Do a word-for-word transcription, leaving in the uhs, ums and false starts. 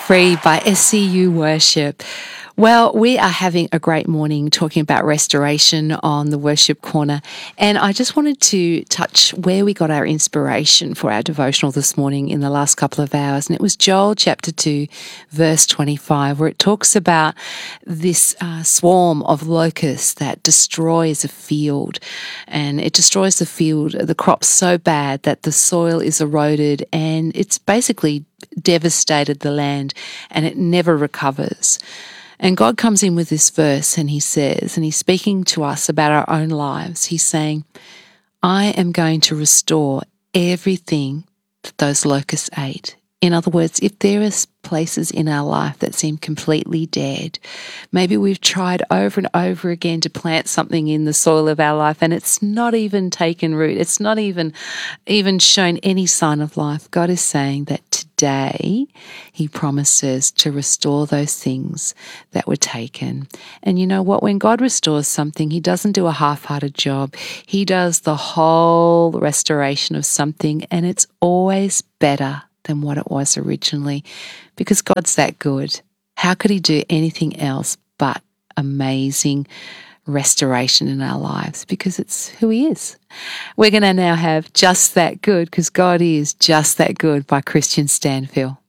Free by S C U Worship. Well, we are having a great morning talking about restoration on the Worship Corner. And I just wanted to touch where we got our inspiration for our devotional this morning in the last couple of hours. And it was Joel chapter two, verse twenty-five, where it talks about this uh, swarm of locusts that destroys a field. And it destroys the field, the crops so bad that the soil is eroded and it's basically devastated the land and it never recovers. And God comes in with this verse and he says, and he's speaking to us about our own lives. He's saying, I am going to restore everything that those locusts ate. In other words, if there are places in our life that seem completely dead, maybe we've tried over and over again to plant something in the soil of our life and it's not even taken root. It's not even, even shown any sign of life. God is saying that today he promises to restore those things that were taken. And you know what? When God restores something, he doesn't do a half-hearted job. He does the whole restoration of something, and it's always better than what it was originally, because God's that good. How could he do anything else but amazing restoration in our lives? Because it's who he is. We're going to now have Just That Good, because God is just that good, by Christian Stanfill.